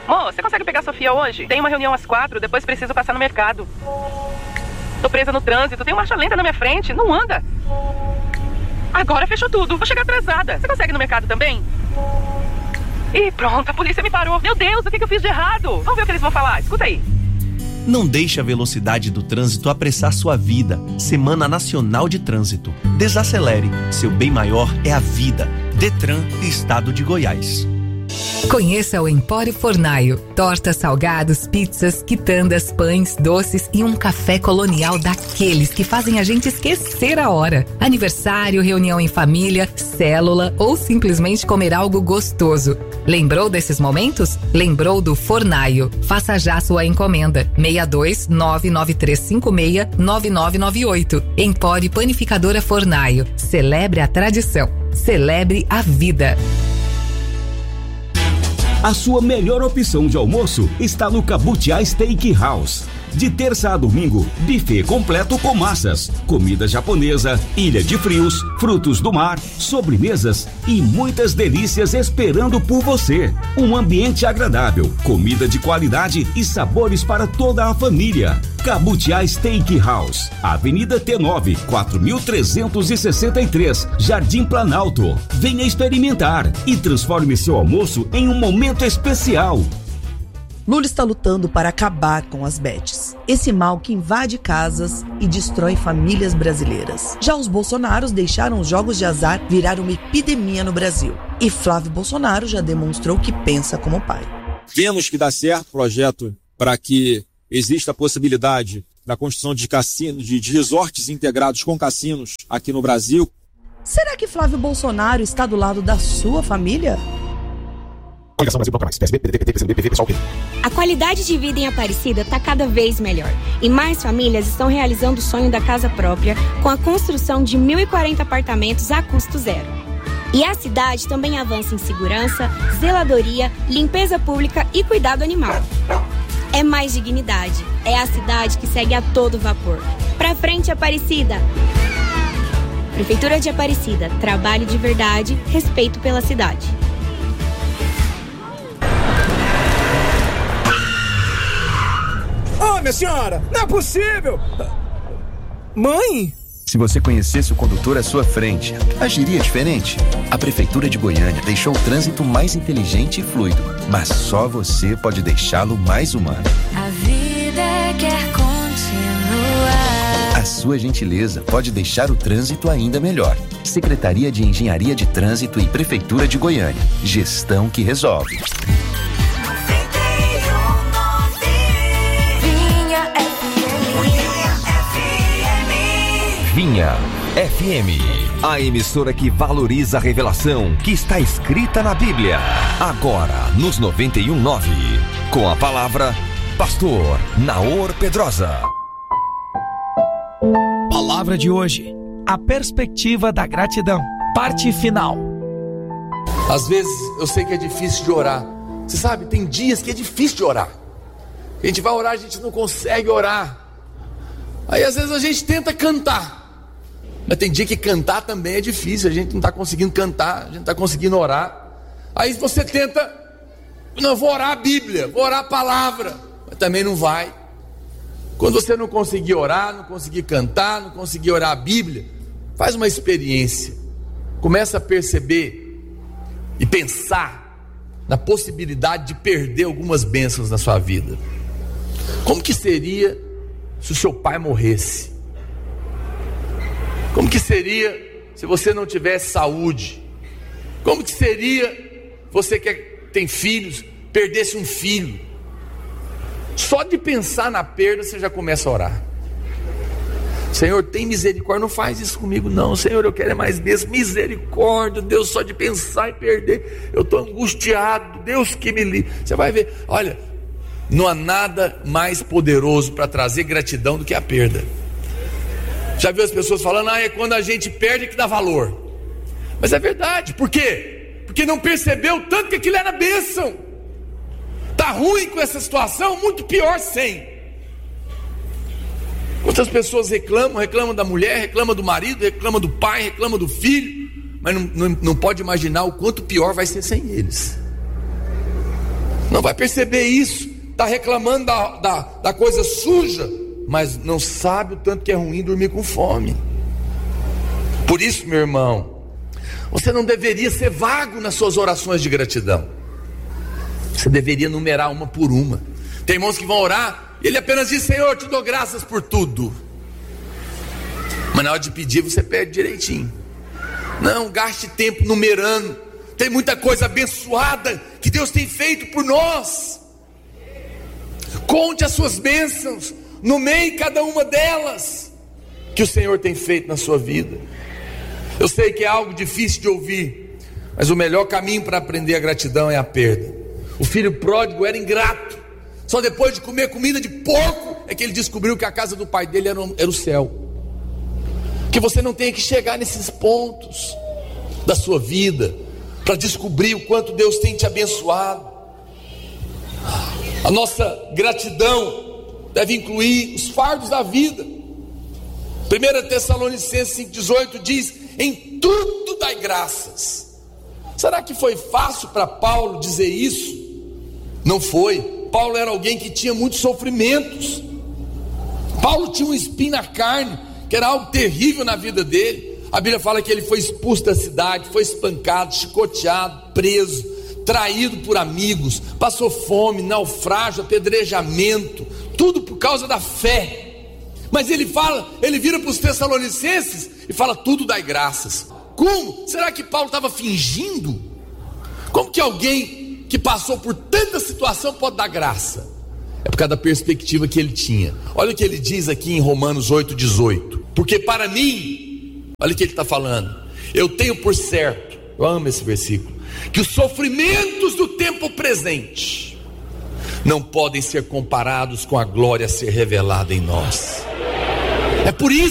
Mô, você consegue pegar a Sofia hoje? Tem uma reunião às 4, depois preciso passar no mercado. Tô presa no trânsito, tem marcha lenta na minha frente, não anda. Agora fechou tudo, vou chegar atrasada. Você consegue ir no mercado também? Ih, pronto, a polícia me parou. Meu Deus, o que eu fiz de errado? Vamos ver o que eles vão falar, escuta aí. Não deixe a velocidade do trânsito apressar sua vida. Semana Nacional de Trânsito. Desacelere. Seu bem maior é a vida. Detran, Estado de Goiás. Conheça o Empório Fornaio. Tortas, salgados, pizzas, quitandas, pães, doces e um café colonial daqueles que fazem a gente esquecer a hora. Aniversário, reunião em família, célula ou simplesmente comer algo gostoso. Lembrou desses momentos? Lembrou do Fornaio. Faça já sua encomenda. 62 99356 9998. Empório Panificadora Fornaio. Celebre a tradição. Celebre a vida. A sua melhor opção de almoço está no Cabutiá Steakhouse. De terça a domingo, buffet completo com massas, comida japonesa, ilha de frios, frutos do mar, sobremesas e muitas delícias esperando por você. Um ambiente agradável, comida de qualidade e sabores para toda a família. Cabutiá Steakhouse, Avenida T9, 4363, Jardim Planalto. Venha experimentar e transforme seu almoço em um momento especial. Lula está lutando para acabar com as bets, esse mal que invade casas e destrói famílias brasileiras. Já os Bolsonaros deixaram os jogos de azar virar uma epidemia no Brasil. E Flávio Bolsonaro já demonstrou que pensa como pai. Vemos que dá certo o projeto para que exista a possibilidade da construção de cassinos, de resorts integrados com cassinos aqui no Brasil. Será que Flávio Bolsonaro está do lado da sua família? A qualidade de vida em Aparecida está cada vez melhor e mais famílias estão realizando o sonho da casa própria com a construção de 1.040 apartamentos a custo zero. E a cidade também avança em segurança, zeladoria, limpeza pública e cuidado animal. É mais dignidade, é a cidade que segue a todo vapor. Pra frente, Aparecida! Prefeitura de Aparecida, trabalho de verdade, respeito pela cidade. Ô, minha senhora, não é possível! Mãe? Se você conhecesse o condutor à sua frente, agiria diferente? A Prefeitura de Goiânia deixou o trânsito mais inteligente e fluido, mas só você pode deixá-lo mais humano. A vida quer continuar. A sua gentileza pode deixar o trânsito ainda melhor. Secretaria de Engenharia de Trânsito e Prefeitura de Goiânia. Gestão que resolve. Vinha FM, a emissora que valoriza a revelação que está escrita na Bíblia. Agora, nos 91.9, com a palavra Pastor Naor Pedrosa. Palavra de hoje, a perspectiva da gratidão, parte final. Às vezes eu sei que é difícil de orar. Você sabe, tem dias que é difícil de orar. A gente vai orar, a gente não consegue orar. Aí às vezes a gente tenta cantar. Mas tem dia que cantar também é difícil. A gente não está conseguindo cantar, a gente não está conseguindo orar. Aí você tenta, não, vou orar a Bíblia, vou orar a palavra, mas também não vai. Quando você não conseguir orar, não conseguir cantar, não conseguir orar a Bíblia, faz uma experiência. Começa a perceber e pensar na possibilidade de perder algumas bênçãos na sua vida. Como que seria se o seu pai morresse? Como que seria se você não tivesse saúde? Como que seria você que tem filhos, perdesse um filho? Só de pensar na perda você já começa a orar. Senhor, tem misericórdia, não faz isso comigo não. Senhor, eu quero mais bênção, misericórdia, Deus, só de pensar em perder, eu estou angustiado, Deus que me livre. Você vai ver, olha, não há nada mais poderoso para trazer gratidão do que a perda. Já viu as pessoas falando, é quando a gente perde que dá valor. Mas é verdade, por quê? Porque não percebeu tanto que aquilo era bênção. Tá ruim com essa situação, muito pior sem. Quantas pessoas reclamam da mulher, reclamam do marido, reclamam do pai, reclamam do filho, mas não pode imaginar o quanto pior vai ser sem eles. Não vai perceber isso. Está reclamando da coisa suja, mas não sabe o tanto que é ruim dormir com fome. Por isso, meu irmão, você não deveria ser vago nas suas orações de gratidão. Você deveria numerar uma por uma. Tem irmãos que vão orar e ele apenas diz: Senhor, te dou graças por tudo. Mas na hora de pedir você pede direitinho. Não gaste tempo numerando. Tem muita coisa abençoada que Deus tem feito por nós. Conte as suas bênçãos, nomeie cada uma delas que o Senhor tem feito na sua vida. Eu sei que é algo difícil de ouvir, mas o melhor caminho para aprender a gratidão é a perda. O filho pródigo era ingrato. Só depois de comer comida de porco é que ele descobriu que a casa do pai dele era o céu. Que você não tenha que chegar nesses pontos da sua vida para descobrir o quanto Deus tem te abençoado. A nossa gratidão deve incluir os fardos da vida. 1 Tessalonicenses 5,18 diz: em tudo dai graças. Será que foi fácil para Paulo dizer isso? Não foi. Paulo era alguém que tinha muitos sofrimentos. Paulo tinha um espinho na carne, que era algo terrível na vida dele. A Bíblia fala que ele foi expulso da cidade, foi espancado, chicoteado, preso, traído por amigos, passou fome, naufrágio, apedrejamento, tudo por causa da fé. Mas ele vira para os Tessalonicenses e fala: tudo dai graças. Como? Será que Paulo estava fingindo? Como que alguém que passou por tanta situação pode dar graça? É por causa da perspectiva que ele tinha. Olha o que ele diz aqui em Romanos 8,18. Porque para mim, olha o que ele está falando, eu tenho por certo, eu amo esse versículo, que os sofrimentos do tempo presente não podem ser comparados com a glória a ser revelada em nós. É por isso